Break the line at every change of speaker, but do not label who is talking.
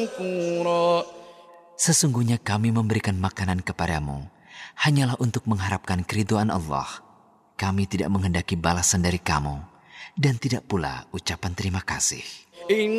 Sesungguhnya kami memberikan makanan kepadamu hanyalah untuk mengharapkan keridhaan Allah. Kami tidak menghendaki balasan dari kamu dan tidak pula ucapan terima kasih.